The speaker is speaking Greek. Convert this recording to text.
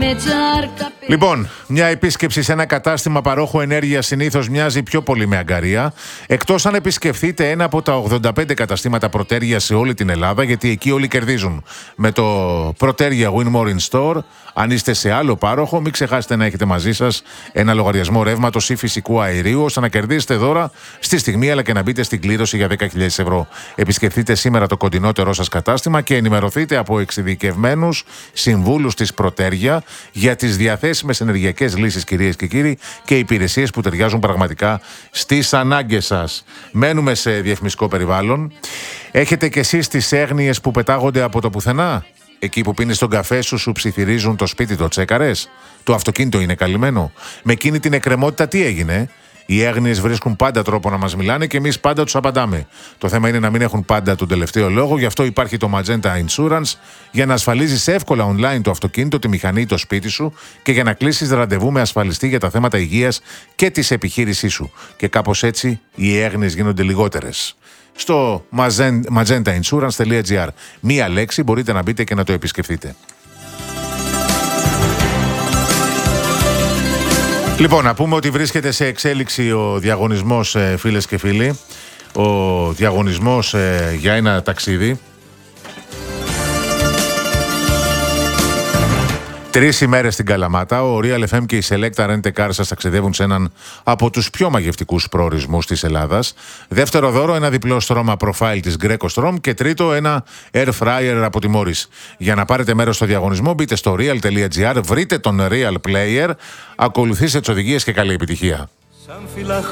Λοιπόν, μια επίσκεψη σε ένα κατάστημα παρόχου ενέργειας συνήθως μοιάζει πιο πολύ με αγκαρία, εκτός αν επισκεφθείτε ένα από τα 85 καταστήματα Protergia σε όλη την Ελλάδα, γιατί εκεί όλοι κερδίζουν. Με το Protergia Winmore in Store, αν είστε σε άλλο πάροχο, μην ξεχάσετε να έχετε μαζί σας ένα λογαριασμό ρεύματος ή φυσικού αερίου, ώστε να κερδίσετε δώρα στη στιγμή, αλλά και να μπείτε στην κλήρωση για 10.000 ευρώ. Επισκεφτείτε σήμερα το κοντινότερό σας κατάστημα και ενημερωθείτε από εξειδικευμένους συμβούλους της Protergia για τις διαθέσιμες ενεργειακές λύσεις, κυρίες και κύριοι, και υπηρεσίες που ταιριάζουν πραγματικά στις ανάγκες σας. Μένουμε σε διαφημιστικό περιβάλλον. Έχετε κι εσείς τις έγνοιες που πετάγονται από το πουθενά? Εκεί που πίνεις τον καφέ σου ψιθυρίζουν το σπίτι, το τσέκαρες? Το αυτοκίνητο είναι καλυμμένο? Με εκείνη την εκκρεμότητα τι έγινε? Οι έγνοιες βρίσκουν πάντα τρόπο να μας μιλάνε και εμείς πάντα τους απαντάμε. Το θέμα είναι να μην έχουν πάντα τον τελευταίο λόγο, γι' αυτό υπάρχει το Magenta Insurance για να ασφαλίζεις εύκολα online το αυτοκίνητο, τη μηχανή ή το σπίτι σου και για να κλείσεις ραντεβού με ασφαλιστή για τα θέματα υγείας και της επιχείρησής σου. Και κάπως έτσι οι έγνοιες γίνονται λιγότερες. Στο magentainsurance.gr. Μία λέξη, μπορείτε να μπείτε και να το επισκεφτείτε. Λοιπόν, να πούμε ότι βρίσκεται σε εξέλιξη ο διαγωνισμός, φίλες και φίλοι. Ο διαγωνισμός για ένα ταξίδι. 3 ημέρες στην Καλαμάτα. Ο Real FM και η Selecta Rent Car σας ταξιδεύουν σε έναν από τους πιο μαγευτικούς προορισμούς της Ελλάδας. Δεύτερο δώρο, ένα διπλό στρώμα profile της Greco Strom. Και τρίτο, ένα air fryer από τη Morris. Για να πάρετε μέρος στο διαγωνισμό, μπείτε στο real.gr, βρείτε τον Real Player, ακολουθήστε τις οδηγίες και καλή επιτυχία.